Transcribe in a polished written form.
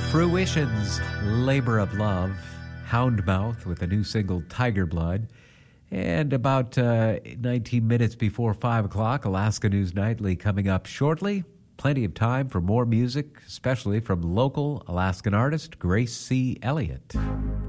Fruition's Labor of Love, Houndmouth with a new single, Tiger Blood. And about 19 minutes before 5 o'clock, Alaska News Nightly coming up shortly. Plenty of time for more music, especially from local Alaskan artist Grace C. Elliott.